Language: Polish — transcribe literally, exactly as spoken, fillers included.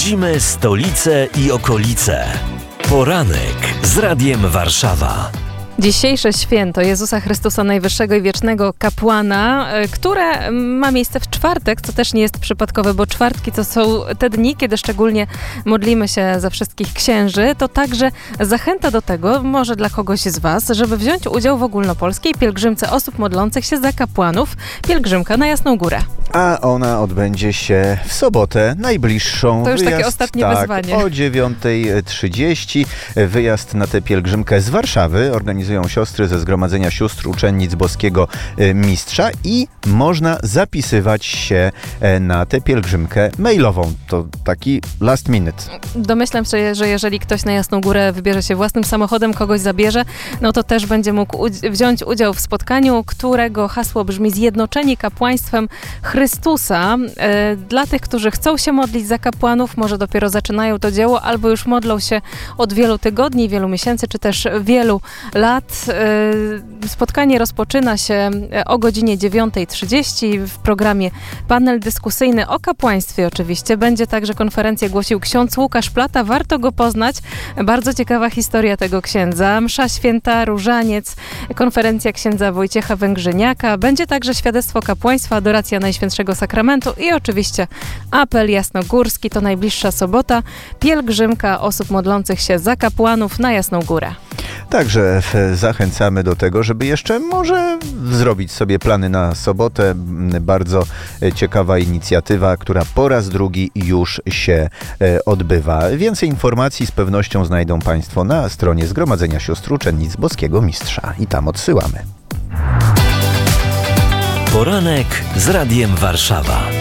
Odwiedzimy stolicę i okolice. Poranek z Radiem Warszawa. Dzisiejsze święto Jezusa Chrystusa Najwyższego i Wiecznego Kapłana, które ma miejsce w czwartek, co też nie jest przypadkowe, bo czwartki to są te dni, kiedy szczególnie modlimy się za wszystkich księży. To także zachęta do tego, może dla kogoś z Was, żeby wziąć udział w ogólnopolskiej pielgrzymce osób modlących się za kapłanów, pielgrzymka na Jasną Górę. A ona odbędzie się w sobotę najbliższą. To już wyjazd, takie ostatnie tak, wyzwanie. O dziewiątej trzydzieści wyjazd na tę pielgrzymkę z Warszawy organizują siostry ze Zgromadzenia Sióstr Uczennic Boskiego Mistrza i można zapisywać się na tę pielgrzymkę mailową. To taki last minute. Domyślam się, że jeżeli ktoś na Jasną Górę wybierze się własnym samochodem, kogoś zabierze, no to też będzie mógł udz- wziąć udział w spotkaniu, którego hasło brzmi Zjednoczeni kapłaństwem Chrystusa. E, dla tych, którzy chcą się modlić za kapłanów, może dopiero zaczynają to dzieło, albo już modlą się od wielu tygodni, wielu miesięcy, czy też wielu lat. Spotkanie rozpoczyna się o godzinie dziewiątej trzydzieści w programie panel dyskusyjny o kapłaństwie oczywiście. Będzie także konferencję głosił ksiądz Łukasz Plata. Warto go poznać. Bardzo ciekawa historia tego księdza. Msza święta, różaniec, konferencja księdza Wojciecha Węgrzyniaka. Będzie także świadectwo kapłaństwa, adoracja Najświętszego Sakramentu i oczywiście apel jasnogórski. To najbliższa sobota. Pielgrzymka osób modlących się za kapłanów na Jasną Górę. Także zachęcamy do tego, żeby jeszcze może zrobić sobie plany na sobotę. Bardzo ciekawa inicjatywa, która po raz drugi już się odbywa. Więcej informacji z pewnością znajdą Państwo na stronie Zgromadzenia Sióstr Uczennic Boskiego Mistrza i tam odsyłamy. Poranek z Radiem Warszawa.